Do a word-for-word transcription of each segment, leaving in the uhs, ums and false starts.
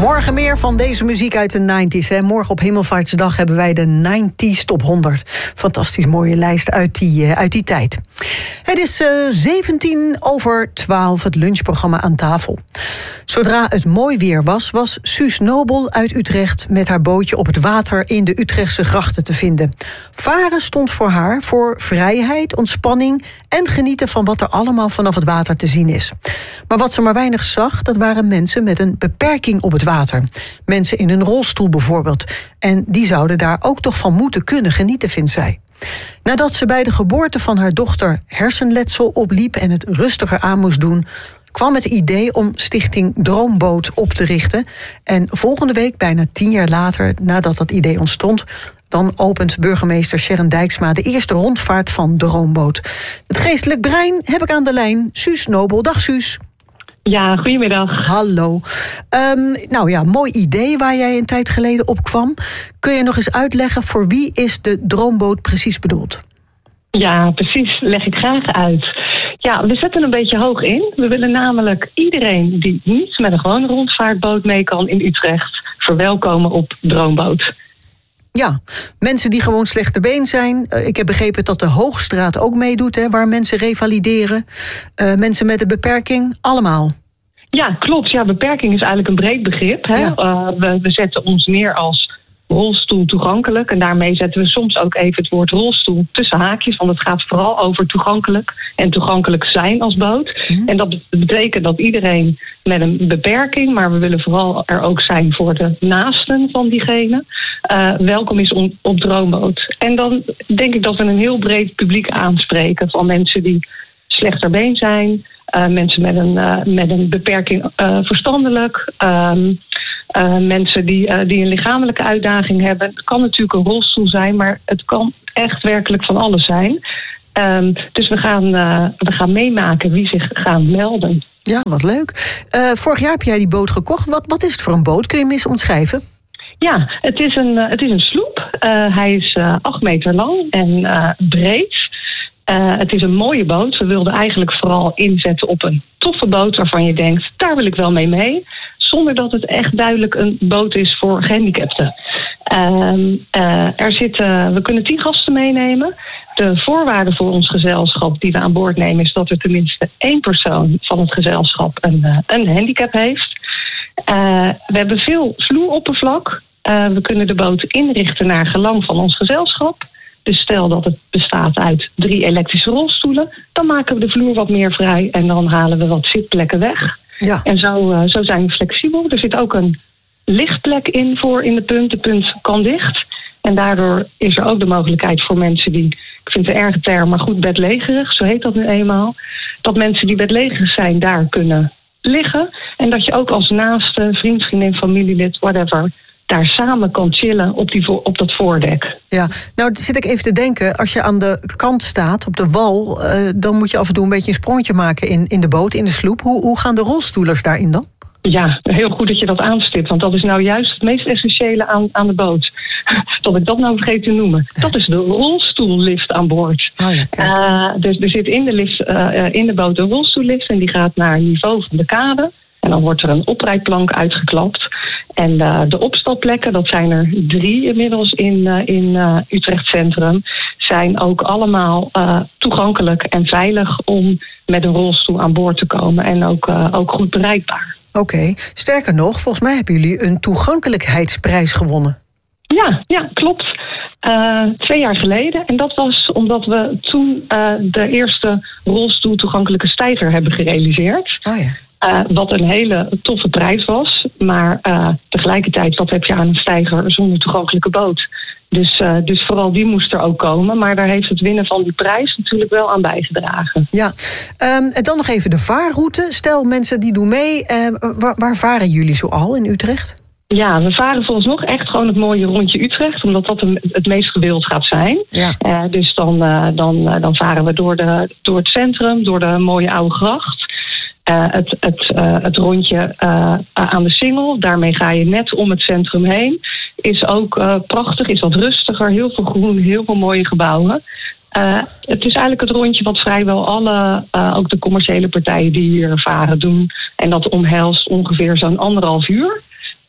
Morgen meer van deze muziek uit de negentig. Hè. Morgen op Hemelvaartsdag hebben wij de negentig Top honderd. Fantastisch mooie lijst uit die, uh, uit die tijd. Het is uh, zeventien over twaalf, het lunchprogramma aan tafel. Zodra het mooi weer was, was Suus Nobel uit Utrecht met haar bootje op het water in de Utrechtse grachten te vinden. Varen stond voor haar voor vrijheid, ontspanning en genieten van wat er allemaal vanaf het water te zien is. Maar wat ze maar weinig zag, dat waren mensen met een beperking op het water. Mensen in een rolstoel bijvoorbeeld. En die zouden daar ook toch van moeten kunnen genieten, vindt zij. Nadat ze bij de geboorte van haar dochter hersenletsel opliep en het rustiger aan moest doen, kwam het idee om Stichting Droomboot op te richten. En volgende week, bijna tien jaar later, nadat dat idee ontstond, dan opent burgemeester Sharon Dijksma de eerste rondvaart van Droomboot. Het geestelijk brein heb ik aan de lijn. Suus Nobel. Dag Suus. Ja, goedemiddag. Hallo. Um, nou ja, mooi idee waar jij een tijd geleden op kwam. Kun je nog eens uitleggen voor wie is de Droomboot precies bedoeld? Ja, precies. Leg ik graag uit. Ja, we zetten een beetje hoog in. We willen namelijk iedereen die niet met een gewone rondvaartboot mee kan in Utrecht verwelkomen op Droomboot. Ja, mensen die gewoon slechte been zijn. Ik heb begrepen dat de Hoogstraat ook meedoet, hè, waar mensen revalideren. Uh, mensen met een beperking, allemaal. Ja, klopt. Ja, beperking is eigenlijk een breed begrip. Hè? Ja. Uh, we, we zetten ons neer als rolstoel toegankelijk. En daarmee zetten we soms ook even het woord rolstoel tussen haakjes. Want het gaat vooral over toegankelijk en toegankelijk zijn als boot. Mm. En dat betekent dat iedereen met een beperking, maar we willen vooral er ook zijn voor de naasten van diegene, uh, welkom is on, op Droomboot. En dan denk ik dat we een heel breed publiek aanspreken van mensen die slechter been zijn, uh, mensen met een, uh, met een beperking uh, verstandelijk, um, Uh, mensen die, uh, die een lichamelijke uitdaging hebben. Het kan natuurlijk een rolstoel zijn, maar het kan echt werkelijk van alles zijn. Um, dus we gaan, uh, we gaan meemaken wie zich gaan melden. Ja, wat leuk. Uh, vorig jaar heb jij die boot gekocht. Wat, wat is het voor een boot? Kun je hem eens omschrijven? Ja, het is een, uh, het is een sloep. Uh, hij is uh, acht meter lang en uh, breed. Uh, het is een mooie boot. We wilden eigenlijk vooral inzetten op een toffe boot waarvan je denkt, daar wil ik wel mee mee. Zonder dat het echt duidelijk een boot is voor gehandicapten. Uh, uh, er zitten, we kunnen tien gasten meenemen. De voorwaarde voor ons gezelschap die we aan boord nemen is dat er tenminste één persoon van het gezelschap een, uh, een handicap heeft. Uh, we hebben veel vloeroppervlak. Uh, we kunnen de boot inrichten naar gelang van ons gezelschap. Dus stel dat het bestaat uit drie elektrische rolstoelen, dan maken we de vloer wat meer vrij en dan halen we wat zitplekken weg. Ja. En zo, uh, zo zijn we flexibel. Er zit ook een lichtplek in voor in de punt. De punt kan dicht. En daardoor is er ook de mogelijkheid voor mensen die, ik vind het een erge term, maar goed bedlegerig, zo heet dat nu eenmaal, dat mensen die bedlegerig zijn daar kunnen liggen. En dat je ook als naaste, vriend, vriendin, familielid, whatever, daar samen kan chillen op, die, op dat voordek. Ja, nou zit ik even te denken, als je aan de kant staat, op de wal, uh, dan moet je af en toe een beetje een sprongetje maken in, in de boot, in de sloep. Hoe, hoe gaan de rolstoelers daarin dan? Ja, heel goed dat je dat aanstipt, want dat is nou juist het meest essentiële aan, aan de boot. Dat ik dat nou vergeet te noemen. Dat is de rolstoellift aan boord. Oh ja, uh, dus er zit in de, lift, uh, in de boot een rolstoellift en die gaat naar het niveau van de kade. En dan wordt er een oprijplank uitgeklapt. En uh, de opstalplekken, dat zijn er drie inmiddels in, uh, in uh, Utrecht Centrum, zijn ook allemaal uh, toegankelijk en veilig om met een rolstoel aan boord te komen. En ook, uh, ook goed bereikbaar. Oké, okay. Sterker nog, volgens mij hebben jullie een toegankelijkheidsprijs gewonnen. Ja, ja, klopt. Uh, twee jaar geleden. En dat was omdat we toen uh, de eerste rolstoel toegankelijke steiger hebben gerealiseerd. Oh ja. Uh, wat een hele toffe prijs was. Maar uh, tegelijkertijd, wat heb je aan een steiger zonder toegankelijke boot? Dus, uh, dus vooral die moest er ook komen. Maar daar heeft het winnen van die prijs natuurlijk wel aan bijgedragen. Ja, um, en dan nog even de vaarroute. Stel, mensen die doen mee. Uh, waar, waar varen jullie zoal in Utrecht? Ja, we varen volgens nog echt gewoon het mooie rondje Utrecht, omdat dat het meest gewild gaat zijn. Ja. Uh, dus dan, uh, dan, uh, dan varen we door, de, door het centrum, door de mooie oude gracht. Uh, het, het, uh, het rondje uh, aan de Singel, daarmee ga je net om het centrum heen. Is ook uh, prachtig, is wat rustiger, heel veel groen, heel veel mooie gebouwen. Uh, het is eigenlijk het rondje wat vrijwel alle, uh, ook de commerciële partijen die hier varen doen. En dat omhelst ongeveer zo'n anderhalf uur.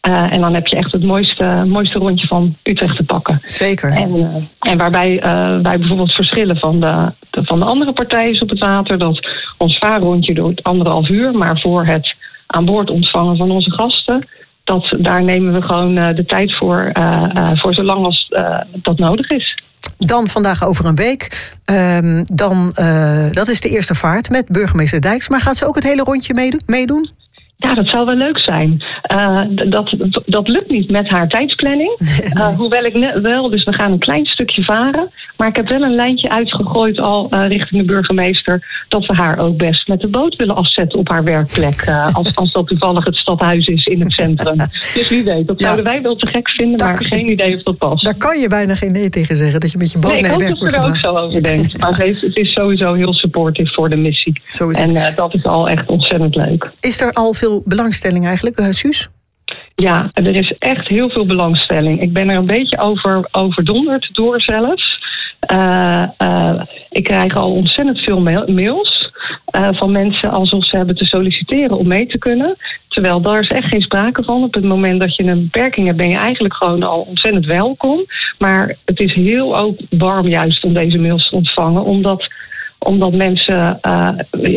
Uh, en dan heb je echt het mooiste, mooiste rondje van Utrecht te pakken. Zeker. En, uh, en waarbij uh, wij bijvoorbeeld verschillen van de, de, van de andere partijen op het water. Dat ons vaarrondje doet anderhalf uur. Maar voor het aan boord ontvangen van onze gasten, dat, daar nemen we gewoon uh, de tijd voor, uh, uh, voor zolang als uh, dat nodig is. Dan vandaag over een week. Um, dan, uh, dat is de eerste vaart met burgemeester Dijks. Maar gaat ze ook het hele rondje meedoen? meedoen? Ja, dat zou wel leuk zijn. Uh, dat, dat lukt niet met haar tijdsplanning. Uh, hoewel ik net wel, dus we gaan een klein stukje varen. Maar ik heb wel een lijntje uitgegooid al uh, richting de burgemeester, dat we haar ook best met de boot willen afzetten op haar werkplek. Uh, als, als dat toevallig het stadhuis is in het centrum. Dus wie weet, dat zouden ja. wij wel te gek vinden, daar, maar geen idee of dat past. Daar kan je bijna geen nee tegen zeggen, dat je met je boot nee, naar je werk wordt gebracht. Ik hoop dat ze er ook zo over denkt. Maar het, heeft, het is sowieso heel supportive voor de missie. Zo is en uh, dat is al echt ontzettend leuk. Is er al veel belangstelling eigenlijk, uh, Suus? Ja, er is echt heel veel belangstelling. Ik ben er een beetje over overdonderd door zelfs. Uh, uh, ik krijg al ontzettend veel mail- mails uh, van mensen alsof ze hebben te solliciteren om mee te kunnen. Terwijl daar is echt geen sprake van. Op het moment dat je een beperking hebt, ben je eigenlijk gewoon al ontzettend welkom. Maar het is heel ook warm juist om deze mails te ontvangen, omdat omdat mensen uh,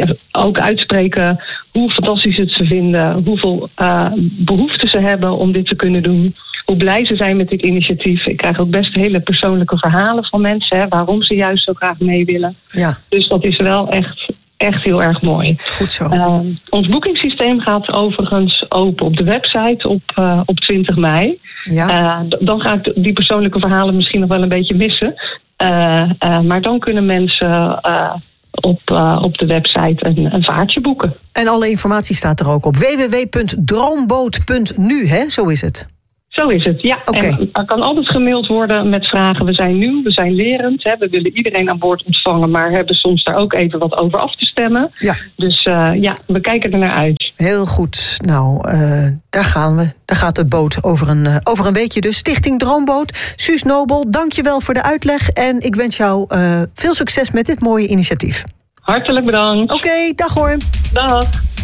ook uitspreken hoe fantastisch het ze vinden, hoeveel uh, behoefte ze hebben om dit te kunnen doen, hoe blij ze zijn met dit initiatief. Ik krijg ook best hele persoonlijke verhalen van mensen, hè, waarom ze juist zo graag mee willen. Ja. Dus dat is wel echt, echt heel erg mooi. Goed zo. Uh, ons boekingssysteem gaat overigens open op de website op, uh, op twintig mei. Ja. Uh, dan ga ik die persoonlijke verhalen misschien nog wel een beetje missen. Uh, uh, maar dan kunnen mensen uh, op, uh, op de website een, een vaartje boeken. En alle informatie staat er ook op w w w punt droomboot punt n u, hè? Zo is het. Zo is het, ja. Okay. En er kan altijd gemaild worden met vragen. We zijn nieuw, we zijn lerend. Hè. We willen iedereen aan boord ontvangen, maar hebben soms daar ook even wat over af te stemmen. Ja. Dus uh, ja, we kijken er naar uit. Heel goed. Nou, uh, daar gaan we. Daar gaat de boot over een, uh, over een weekje dus. Stichting Droomboot. Suus Nobel, dank je wel voor de uitleg. En ik wens jou uh, veel succes met dit mooie initiatief. Hartelijk bedankt. Oké, okay, dag hoor. Dag.